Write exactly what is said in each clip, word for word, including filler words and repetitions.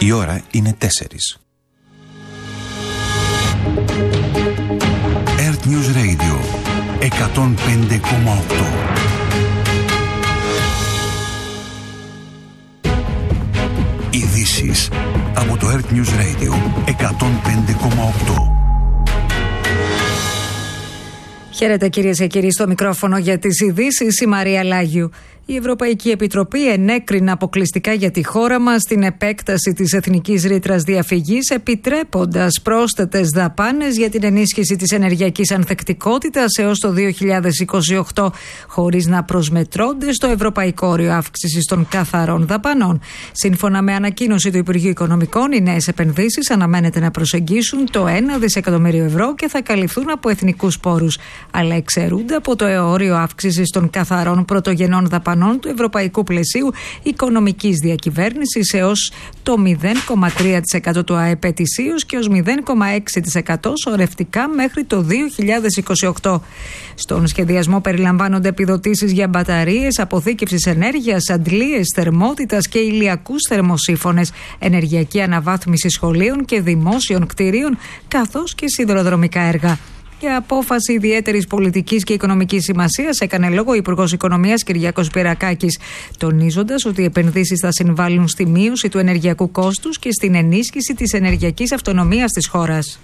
Η ώρα είναι τέσσερις. Earth News Radio εκατόν πέντε κόμμα οκτώ. Ειδήσεις από το Earth News Radio εκατόν πέντε κόμμα οκτώ. Χαίρετε κυρίες και κύριοι, στο μικρόφωνο για τις ειδήσεις η Μαρία Λάγιου. Η Ευρωπαϊκή Επιτροπή ενέκρινε αποκλειστικά για τη χώρα μας την επέκταση της εθνικής ρήτρας διαφυγής, επιτρέποντας πρόσθετες δαπάνες για την ενίσχυση της ενεργειακής ανθεκτικότητας έως το δύο χιλιάδες είκοσι οκτώ, χωρίς να προσμετρώνται στο ευρωπαϊκό όριο αύξησης των καθαρών δαπανών. Σύμφωνα με ανακοίνωση του Υπουργείου Οικονομικών, οι νέες επενδύσεις αναμένεται να προσεγγίσουν το ένα δισεκατομμύριο ευρώ και θα καλυφθούν από εθνικούς πόρους, αλλά εξαιρούνται από το όριο αύξησης των καθαρών πρωτογενών δαπανών του Ευρωπαϊκού Πλαισίου Οικονομικής Διακυβέρνησης έως το μηδέν κόμμα τρία τοις εκατό του ΑΕΠ ετησίως και ως μηδέν κόμμα έξι τοις εκατό σωρευτικά μέχρι το δύο χιλιάδες είκοσι οκτώ. Στον σχεδιασμό περιλαμβάνονται επιδοτήσεις για μπαταρίες, αποθήκευσης ενέργειας, αντλίες θερμότητας και ηλιακούς θερμοσύφωνες, ενεργειακή αναβάθμιση σχολείων και δημόσιων κτηρίων, καθώς και σιδηροδρομικά έργα. Για απόφαση ιδιαίτερης πολιτικής και οικονομικής σημασίας έκανε λόγο ο Υπουργός Οικονομίας Κυριάκος Πυρακάκης, τονίζοντας ότι οι επενδύσεις θα συμβάλλουν στη μείωση του ενεργειακού κόστους και στην ενίσχυση της ενεργειακής αυτονομίας της χώρας.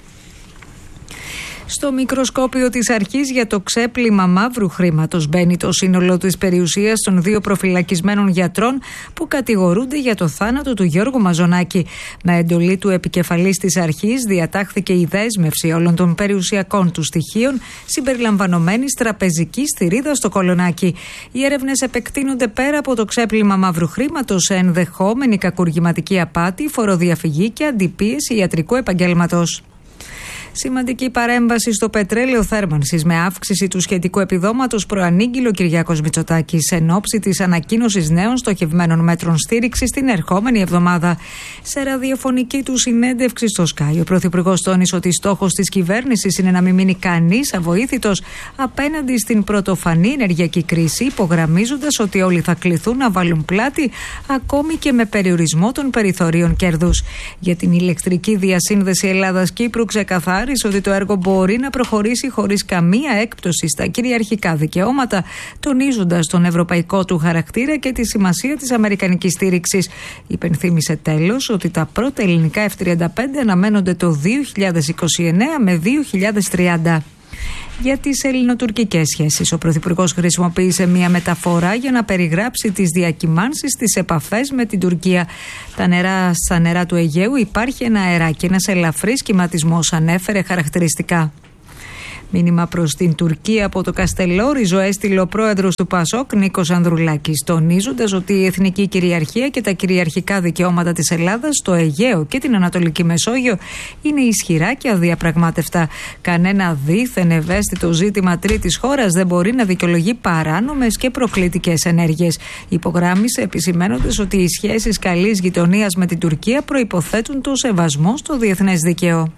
Στο μικροσκόπιο της αρχής για το ξέπλυμα μαύρου χρήματος μπαίνει το σύνολο της περιουσίας των δύο προφυλακισμένων γιατρών που κατηγορούνται για το θάνατο του Γιώργου Μαζονάκη. Με εντολή του επικεφαλής της αρχής διατάχθηκε η δέσμευση όλων των περιουσιακών του στοιχείων συμπεριλαμβανομένης τραπεζικής θηρίδας στο Κολονάκι. Οι έρευνες επεκτείνονται πέρα από το ξέπλυμα μαύρου χρήματος σε ενδεχόμενη κακουργηματική απάτη, φοροδιαφυγή και αντιπίεση ιατρικού επαγγέλματος. Σημαντική παρέμβαση στο πετρέλαιο θέρμανσης με αύξηση του σχετικού επιδόματος προανήγγειλε ο Κυριάκος Μητσοτάκης εν ώψη της ανακοίνωσης νέων στοχευμένων μέτρων στήριξης την ερχόμενη εβδομάδα. Σε ραδιοφωνική του συνέντευξη στο Sky, ο Πρωθυπουργός τόνισε ότι στόχος της κυβέρνησης είναι να μην μείνει κανείς αβοήθητος απέναντι στην πρωτοφανή ενεργειακή κρίση, υπογραμμίζοντας ότι όλοι θα κληθούν να βάλουν πλάτη ακόμη και με περιορισμό των περιθωρίων κέρδους. Για την ηλεκτρική διασύνδεση Ελλάδας-Κύπρου ξεκαθάρισε ότι το έργο μπορεί να προχωρήσει χωρίς καμία έκπτωση στα κυριαρχικά δικαιώματα, τονίζοντας τον ευρωπαϊκό του χαρακτήρα και τη σημασία της αμερικανικής στήριξης. Υπενθύμησε τέλος ότι τα πρώτα ελληνικά εφ τριάντα πέντε αναμένονται το δύο χιλιάδες είκοσι εννέα με δύο χιλιάδες τριάντα. Για τις ελληνοτουρκικές σχέσεις, ο Πρωθυπουργός χρησιμοποίησε μια μεταφορά για να περιγράψει τις διακυμάνσεις στις επαφές με την Τουρκία. Τα νερά, στα νερά του Αιγαίου υπάρχει ένα αεράκι, ένας ελαφρύς κυματισμός, ανέφερε χαρακτηριστικά. Μήνυμα προς την Τουρκία από το Καστελόριζο έστειλε ο πρόεδρος του ΠΑΣΟΚ Νίκος Ανδρουλάκης, τονίζοντας ότι η εθνική κυριαρχία και τα κυριαρχικά δικαιώματα της Ελλάδας στο Αιγαίο και την Ανατολική Μεσόγειο είναι ισχυρά και αδιαπραγμάτευτα. Κανένα δίθεν ευαίσθητο ζήτημα τρίτης χώρας δεν μπορεί να δικαιολογεί παράνομες και προκλητικές ενέργειες. Υπογράμμισε επισημαίνοντας ότι οι σχέσεις καλής γειτονίας με την Τουρκία προϋποθέτουν το σεβασμό στο διεθνές δίκαιο.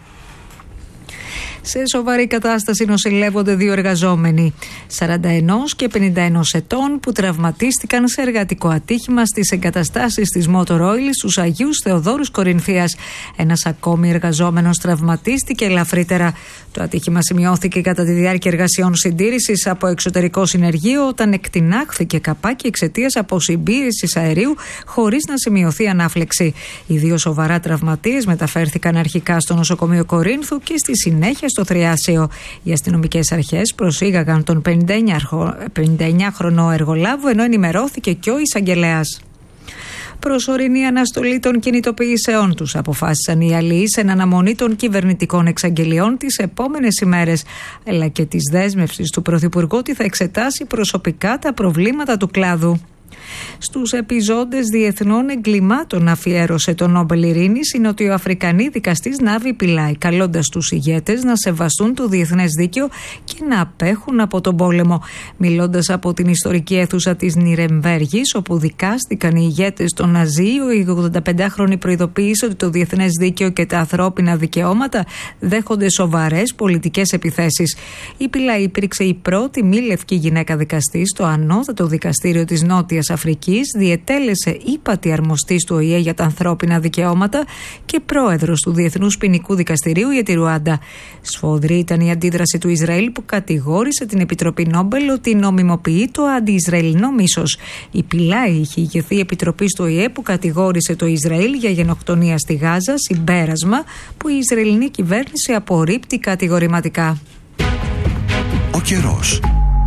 Σε σοβαρή κατάσταση νοσηλεύονται δύο εργαζόμενοι, σαράντα ένα και πενήντα ένα ετών, που τραυματίστηκαν σε εργατικό ατύχημα στις εγκαταστάσεις της Motor Oil στους Αγίους Θεοδόρους Κορινθίας. Ένας ακόμη εργαζόμενος τραυματίστηκε ελαφρύτερα. Το ατύχημα σημειώθηκε κατά τη διάρκεια εργασιών συντήρησης από εξωτερικό συνεργείο, όταν εκτινάχθηκε καπάκι εξαιτίας αποσυμπίεσης αερίου, χωρίς να σημειωθεί ανάφλεξη. Οι δύο σοβαρά τραυματίες μεταφέρθηκαν αρχικά στο νοσοκομείο Κορίνθου και στη συνέχεια στο Θριάσιο. Οι αστυνομικές αρχές προσήγαγαν τον πενήντα εννιά χρονό εργολάβο, ενώ ενημερώθηκε και ο εισαγγελέας. Προσωρινή αναστολή των κινητοποιήσεών τους αποφάσισαν οι αλληλείς εν αναμονή των κυβερνητικών εξαγγελιών τις επόμενες ημέρες, αλλά και της δέσμευσης του Πρωθυπουργού ότι θα εξετάσει προσωπικά τα προβλήματα του κλάδου. Στους επιζώντες διεθνών εγκλημάτων αφιέρωσε το Νόμπελ Ειρήνης η νοτιοαφρικανή δικαστής Νάβη Πιλάη, καλώντας τους ηγέτες να σεβαστούν το διεθνές δίκαιο και να απέχουν από τον πόλεμο. Μιλώντας από την ιστορική αίθουσα της Νιρεμβέργης, όπου δικάστηκαν οι ηγέτες των Ναζί, ο ογδονταπεντάχρονη προειδοποίησε ότι το διεθνές δίκαιο και τα ανθρώπινα δικαιώματα δέχονται σοβαρές πολιτικές επιθέσεις. Η Πιλάη υπήρξε η πρώτη μη λευκή γυναίκα δικαστή στο ανώτατο δικαστήριο της Νότιας Νότιας Αφρικής, διετέλεσε ύπατη αρμοστής του Ο Η Ε για τα ανθρώπινα δικαιώματα και πρόεδρος του Διεθνούς Ποινικού Δικαστηρίου για τη Ρουάντα. Σφοδρή ήταν η αντίδραση του Ισραήλ, που κατηγόρησε την Επιτροπή Νόμπελ ότι νομιμοποιεί το αντι-Ισραηλινό μίσος. Η Πιλάη είχε ηγηθεί επιτροπής του Ο Η Ε που κατηγόρησε το Ισραήλ για γενοκτονία στη Γάζα, συμπέρασμα που η Ισραηλινή κυβέρνηση απορρίπτει κατηγορηματικά. Ο καιρός.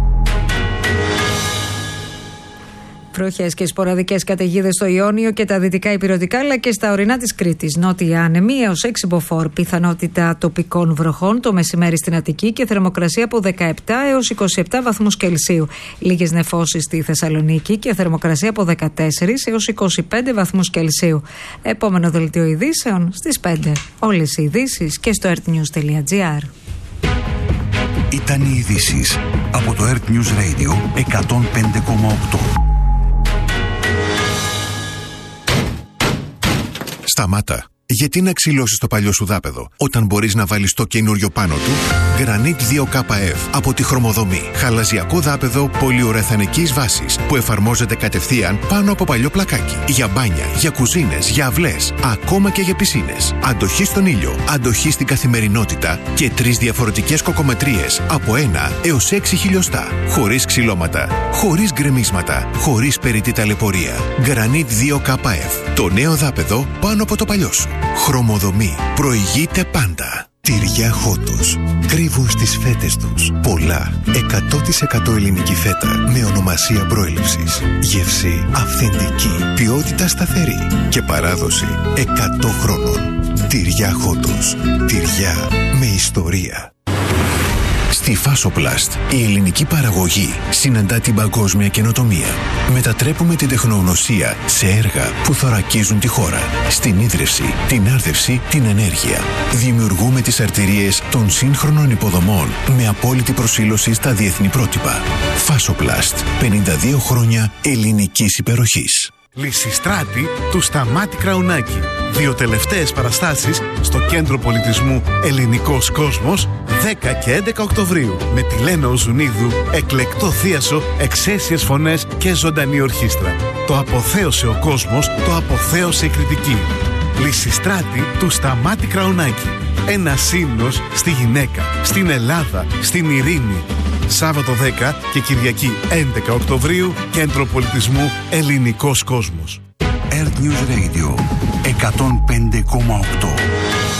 Βροχές και σποραδικές καταιγίδες στο Ιόνιο και τα δυτικά ηπειρωτικά, αλλά και στα ορεινά της Κρήτης. Νότια άνεμοι έως έξι μποφόρ. Πιθανότητα τοπικών βροχών το μεσημέρι στην Αττική και θερμοκρασία από δεκαεπτά έως είκοσι επτά βαθμούς Κελσίου. Λίγες νεφώσεις στη Θεσσαλονίκη και θερμοκρασία από δεκατέσσερα έως είκοσι πέντε βαθμούς Κελσίου. Επόμενο δελτίο ειδήσεων στις πέντε. Όλες οι ειδήσεις και στο earthnews τελεία gr. Ήταν οι ειδήσεις από το Earth News Radio εκατόν πέντε κόμμα οκτώ. Σταμάτα. Γιατί να ξυλώσεις το παλιό σου δάπεδο όταν μπορείς να βάλεις το καινούριο πάνω του? Granit δύο K F από τη Χρωμοδομή. Χαλαζιακό δάπεδο πολυουρεθανικής βάσης που εφαρμόζεται κατευθείαν πάνω από παλιό πλακάκι. Για μπάνια, για κουζίνες, για αυλές, ακόμα και για πισίνες. Αντοχή στον ήλιο, αντοχή στην καθημερινότητα και τρεις διαφορετικές κοκομετρίες από ένα έως έξι χιλιοστά. Χωρίς ξυλώματα, χωρίς γκρεμίσματα, χωρίς περιττή ταλαιπωρία. Granit δύο K F. Το νέο δάπεδο πάνω από το παλιό σου. Χρωμοδομή. Προηγείται πάντα. Τυριά Χότος. Κρύβουν στις φέτες τους πολλά εκατό τοις εκατό ελληνική φέτα με ονομασία προέλευσης. Γεύση αυθεντική, ποιότητα σταθερή και παράδοση εκατό χρόνων. Τυριά Χότος. Τυριά με ιστορία. Στη Φάσοπλαστ, η ελληνική παραγωγή συναντά την παγκόσμια καινοτομία. Μετατρέπουμε την τεχνογνωσία σε έργα που θωρακίζουν τη χώρα. Στην ίδρυυση, την άρδευση, την ενέργεια. Δημιουργούμε τις αρτηρίες των σύγχρονων υποδομών με απόλυτη προσήλωση στα διεθνή πρότυπα. Φάσοπλαστ, πενήντα δύο χρόνια ελληνικής υπεροχής. Λυσιστράτη του Σταμάτη Κραουνάκη. Δύο τελευταίες παραστάσεις στο Κέντρο Πολιτισμού Ελληνικός Κόσμος δέκα και έντεκα Οκτωβρίου με τη Λένα Οζουνίδου, εκλεκτό θίασο, εξαίσιες φωνές και ζωντανή ορχήστρα. Το αποθέωσε ο κόσμος, το αποθέωσε η κριτική. Λυσιστράτη του Σταμάτη Κραουνάκη. Ένα ύμνος στη γυναίκα, στην Ελλάδα, στην ειρήνη. Σάββατο δέκα και Κυριακή έντεκα Οκτωβρίου, Κέντρο Πολιτισμού Ελληνικός Κόσμος. Earth News Radio εκατόν πέντε κόμμα οκτώ.